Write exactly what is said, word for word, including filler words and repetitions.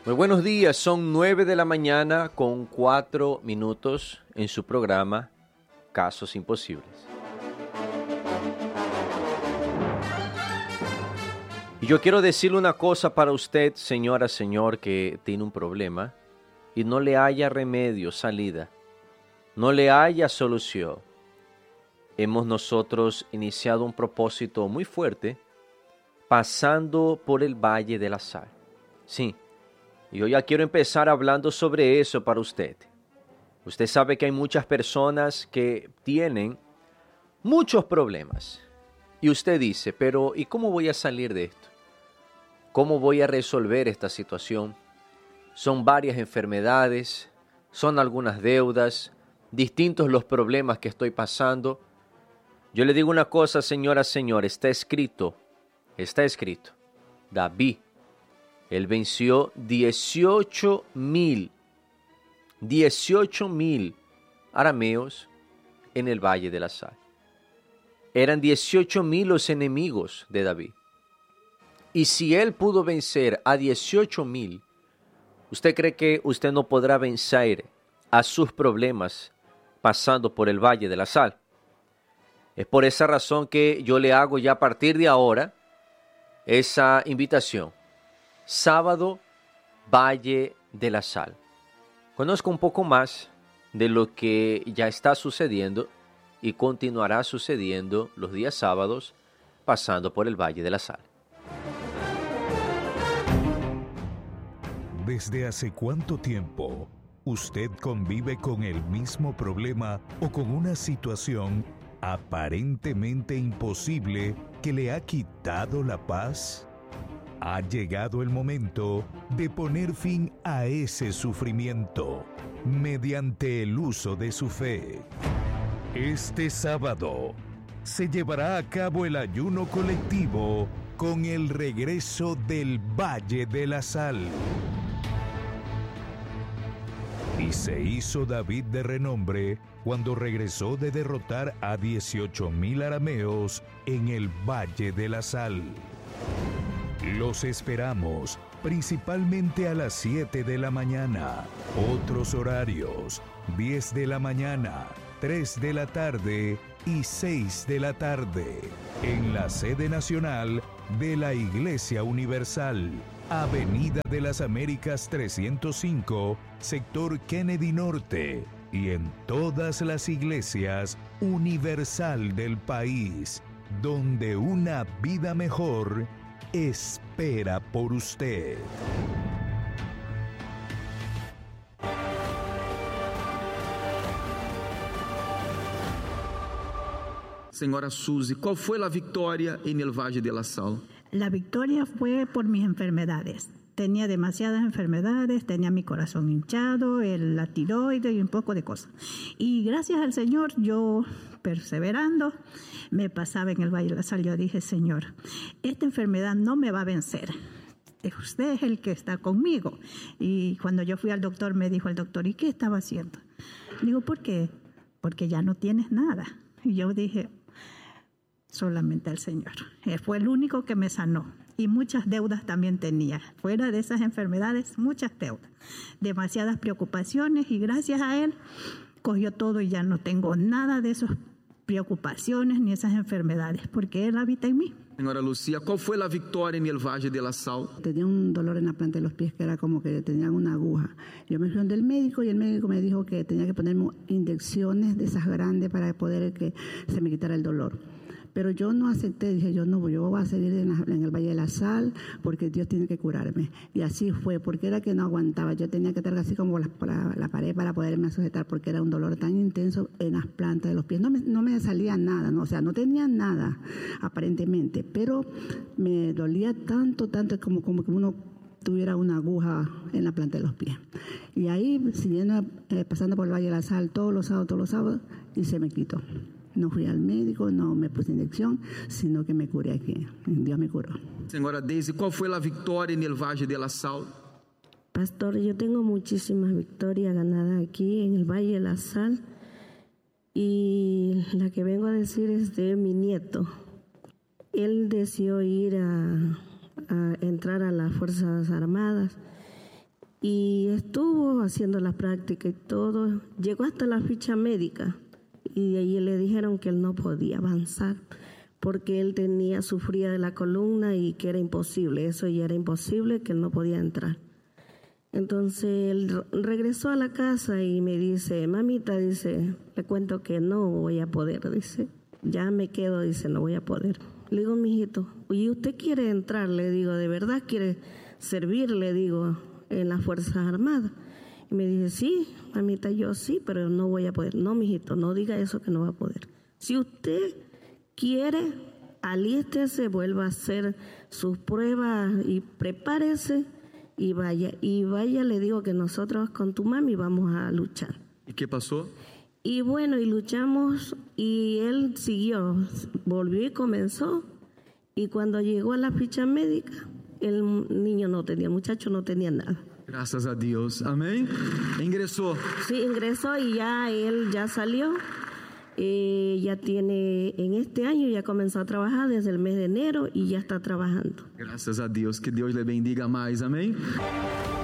Muy buenos días, son nueve de la mañana con cuatro minutos en su programa Casos Imposibles. Y yo quiero decirle una cosa para usted, señora, señor, que tiene un problema y no le haya remedio, salida, no le haya solución. Hemos nosotros iniciado un propósito muy fuerte pasando por el Valle de la Sal. Sí. Y yo ya quiero empezar hablando sobre eso para usted. Usted sabe que hay muchas personas que tienen muchos problemas. Y usted dice, pero ¿y cómo voy a salir de esto? ¿Cómo voy a resolver esta situación? Son varias enfermedades, son algunas deudas, distintos los problemas que estoy pasando. Yo le digo una cosa, señora, señor, está escrito, está escrito. David, él venció dieciocho mil, dieciocho mil arameos en el Valle de la Sal. Eran dieciocho mil los enemigos de David. Y si él pudo vencer a dieciocho mil, ¿usted cree que usted no podrá vencer a sus problemas pasando por el Valle de la Sal? Es por esa razón que yo le hago ya a partir de ahora esa invitación. Sábado, Valle de la Sal. Conozca un poco más de lo que ya está sucediendo y continuará sucediendo los días sábados pasando por el Valle de la Sal. ¿Desde hace cuánto tiempo usted convive con el mismo problema o con una situación aparentemente imposible que le ha quitado la paz? Ha llegado el momento de poner fin a ese sufrimiento mediante el uso de su fe. Este sábado se llevará a cabo el ayuno colectivo con el regreso del Valle de la Sal. Y se hizo David de renombre cuando regresó de derrotar a dieciocho mil arameos en el Valle de la Sal. Los esperamos principalmente a las siete de la mañana. Otros horarios: diez de la mañana, tres de la tarde y seis de la tarde. En la sede nacional de la Iglesia Universal, Avenida de las Américas trescientos cinco, sector Kennedy Norte. Y en todas las iglesias universal del país, donde una vida mejor espera por usted. Senhora Suzy, ¿cuál fue la victoria en el Valle de la Sal? La victoria fue por mis enfermedades. Tenía demasiadas enfermedades, tenía mi corazón hinchado, el, la tiroides y un poco de cosas. Y gracias al Señor, yo perseverando, me pasaba en el Valle de la Sal. Yo dije, Señor, esta enfermedad no me va a vencer. Usted es el que está conmigo. Y cuando yo fui al doctor, me dijo el doctor, ¿y qué estaba haciendo? Digo, ¿por qué? Porque ya no tienes nada. Y yo dije, solamente al Señor. Él fue el único que me sanó. Y muchas deudas también tenía. Fuera de esas enfermedades, muchas deudas. Demasiadas preocupaciones y gracias a Él cogió todo y ya no tengo nada de esas preocupaciones ni esas enfermedades porque Él habita en mí. Señora Lucía, ¿cuál fue la victoria en el Valle de la Sal? Tenía un dolor en la planta de los pies que era como que tenían una aguja. Yo me fui donde el médico y el médico me dijo que tenía que ponerme inyecciones de esas grandes para poder que se me quitara el dolor. Pero yo no acepté, dije yo no, yo voy a seguir en, la, en el Valle de la Sal porque Dios tiene que curarme. Y así fue, porque era que no aguantaba, yo tenía que estar así como la, la, la pared para poderme sujetar porque era un dolor tan intenso en las plantas de los pies. No me, no me salía nada, no, o sea, no tenía nada aparentemente, pero me dolía tanto, tanto como, como que uno tuviera una aguja en la planta de los pies. Y ahí, siguiendo, eh, pasando por el Valle de la Sal todos los sábados, todos los sábados, y se me quitó. No fui al médico, no me puse inyección, sino que me curé aquí. Dios me curó. Señora Daisy, ¿cuál fue la victoria en el Valle de la Sal? Pastor, yo tengo muchísimas victorias ganadas aquí en el Valle de la Sal. Y la que vengo a decir es de mi nieto. Él decidió ir a, a entrar a las Fuerzas Armadas. Y estuvo haciendo la práctica y todo. Llegó hasta la ficha médica y de ahí le dijeron que él no podía avanzar porque él tenía, sufría de la columna y que era imposible, eso ya era imposible, que él no podía entrar. Entonces él regresó a la casa y me dice, mamita, dice, le cuento que no voy a poder, dice, ya me quedo, dice, no voy a poder. Le digo, mijito, ¿y usted quiere entrar? Le digo, ¿de verdad quiere servir? Le digo, en las Fuerzas Armadas. Y me dice, sí, mamita, yo sí, pero no voy a poder. No, mijito, no diga eso que no va a poder. Si usted quiere, alístese, vuelva a hacer sus pruebas y prepárese y vaya. Y vaya, le digo que nosotros con tu mami vamos a luchar. ¿Y qué pasó? Y bueno, y luchamos y él siguió, volvió y comenzó. Y cuando llegó a la ficha médica, el niño no tenía, el muchacho no tenía nada. Gracias a Dios. Amén. Ingresó. Sí, ingresó y ya él ya salió. Eh, ya tiene, en este año ya comenzó a trabajar desde el mes de enero y ya está trabajando. Gracias a Dios. Que Dios le bendiga más. Amén.